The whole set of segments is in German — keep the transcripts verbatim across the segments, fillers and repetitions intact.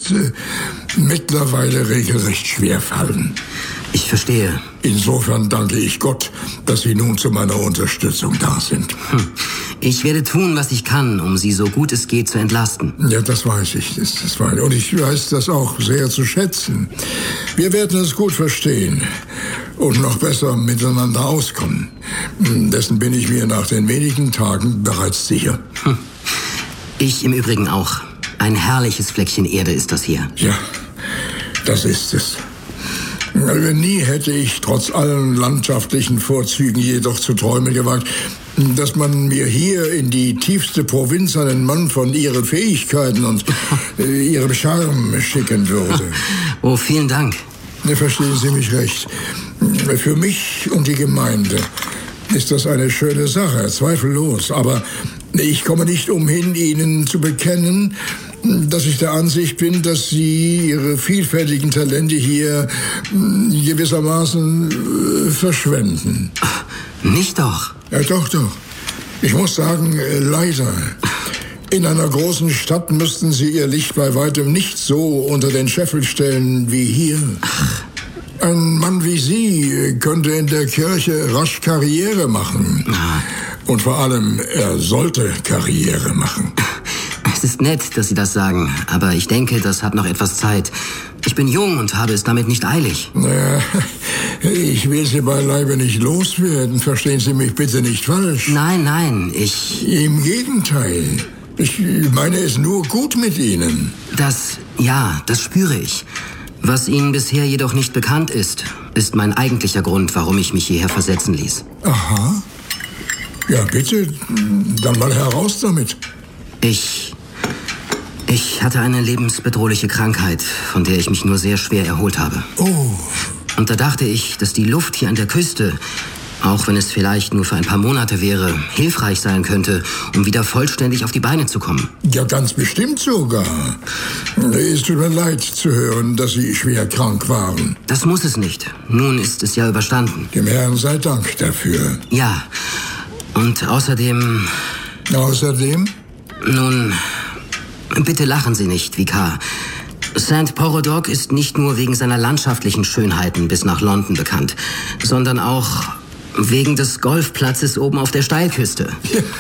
ist äh, mittlerweile regelrecht schwerfallen. Ich verstehe. Insofern danke ich Gott, dass Sie nun zu meiner Unterstützung da sind. Hm. Ich werde tun, was ich kann, um Sie so gut es geht zu entlasten. Ja, das weiß ich. Das, das weiß ich. Und ich weiß das auch sehr zu schätzen. Wir werden es gut verstehen und noch besser miteinander auskommen. Dessen bin ich mir nach den wenigen Tagen bereits sicher. Hm. Ich im Übrigen auch. Ein herrliches Fleckchen Erde ist das hier. Ja, das ist es. Nie hätte ich trotz allen landschaftlichen Vorzügen jedoch zu träumen gewagt, dass man mir hier in die tiefste Provinz einen Mann von Ihren Fähigkeiten und äh, Ihrem Charme schicken würde. Oh, vielen Dank. Verstehen Sie mich recht. Für mich und die Gemeinde ist das eine schöne Sache, zweifellos. Aber ich komme nicht umhin, Ihnen zu bekennen, dass ich der Ansicht bin, dass Sie Ihre vielfältigen Talente hier gewissermaßen äh, verschwenden. Nicht doch. Ja, doch, doch. Ich muss sagen, äh, leider. In einer großen Stadt müssten Sie Ihr Licht bei weitem nicht so unter den Scheffel stellen wie hier. Ach. Ein Mann wie Sie könnte in der Kirche rasch Karriere machen. Ah. Und vor allem, er sollte Karriere machen. Es ist nett, dass Sie das sagen, aber ich denke, das hat noch etwas Zeit. Ich bin jung und habe es damit nicht eilig. Naja, ich will Sie beileibe nicht loswerden. Verstehen Sie mich bitte nicht falsch. Nein, nein, ich... Im Gegenteil. Ich meine es nur gut mit Ihnen. Das, ja, das spüre ich. Was Ihnen bisher jedoch nicht bekannt ist, ist mein eigentlicher Grund, warum ich mich hierher versetzen ließ. Aha. Ja, bitte, dann mal heraus damit. Ich... Ich hatte eine lebensbedrohliche Krankheit, von der ich mich nur sehr schwer erholt habe. Oh. Und da dachte ich, dass die Luft hier an der Küste, auch wenn es vielleicht nur für ein paar Monate wäre, hilfreich sein könnte, um wieder vollständig auf die Beine zu kommen. Ja, ganz bestimmt sogar. Es tut mir leid zu hören, dass Sie schwer krank waren. Das muss es nicht. Nun ist es ja überstanden. Dem Herrn sei Dank dafür. Ja. Und außerdem... Außerdem? Nun... Bitte lachen Sie nicht, Vikar. Saint Porrodog ist nicht nur wegen seiner landschaftlichen Schönheiten bis nach London bekannt, sondern auch wegen des Golfplatzes oben auf der Steilküste.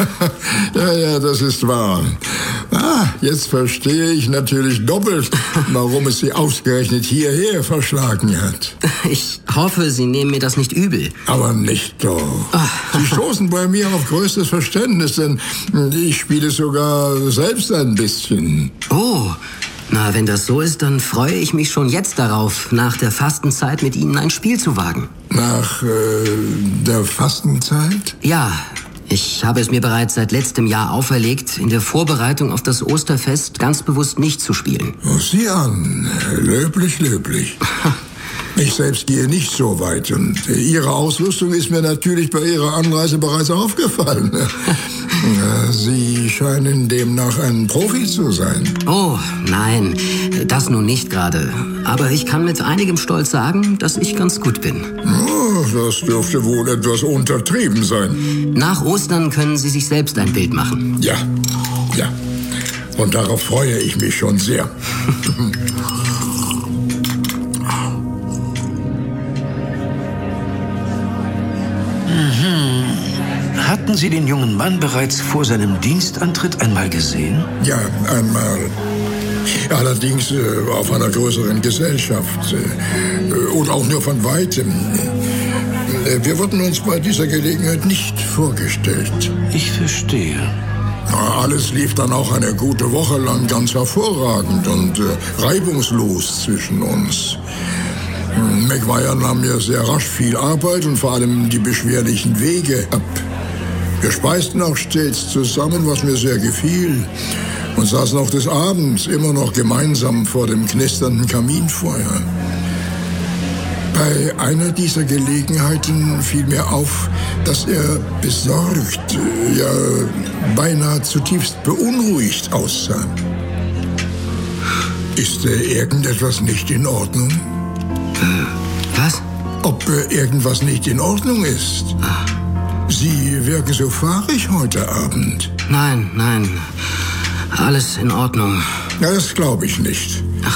Ja, ja, ja, das ist wahr. Ah, jetzt verstehe ich natürlich doppelt, warum es Sie ausgerechnet hierher verschlagen hat. Ich hoffe, Sie nehmen mir das nicht übel. Aber nicht doch. Ach. Sie stoßen bei mir auf größtes Verständnis, denn ich spiele sogar selbst ein bisschen. Oh, na, wenn das so ist, dann freue ich mich schon jetzt darauf, nach der Fastenzeit mit Ihnen ein Spiel zu wagen. Nach äh, der Fastenzeit? Ja, ich habe es mir bereits seit letztem Jahr auferlegt, in der Vorbereitung auf das Osterfest ganz bewusst nicht zu spielen. Oh, sieh an, löblich, löblich. Ich selbst gehe nicht so weit und Ihre Ausrüstung ist mir natürlich bei Ihrer Anreise bereits aufgefallen. Sie scheinen demnach ein Profi zu sein. Oh, nein, das nun nicht gerade. Aber ich kann mit einigem Stolz sagen, dass ich ganz gut bin. Oh, das dürfte wohl etwas untertrieben sein. Nach Ostern können Sie sich selbst ein Bild machen. Ja, ja. Und darauf freue ich mich schon sehr. Hatten Sie den jungen Mann bereits vor seinem Dienstantritt einmal gesehen? Ja, einmal. Allerdings äh, auf einer größeren Gesellschaft. Äh, und auch nur von Weitem. Äh, wir wurden uns bei dieser Gelegenheit nicht vorgestellt. Ich verstehe. Alles lief dann auch eine gute Woche lang ganz hervorragend und äh, reibungslos zwischen uns. Maguire nahm mir sehr rasch viel Arbeit und vor allem die beschwerlichen Wege ab. Wir speisten auch stets zusammen, was mir sehr gefiel, und saßen auch des Abends immer noch gemeinsam vor dem knisternden Kaminfeuer. Bei einer dieser Gelegenheiten fiel mir auf, dass er besorgt, ja beinahe zutiefst beunruhigt aussah. Ist äh, irgendetwas nicht in Ordnung? Was? Ob äh, irgendwas nicht in Ordnung ist? Ah. Sie wirken so fahrig heute Abend. Nein, nein. Alles in Ordnung. Ja, das glaube ich nicht.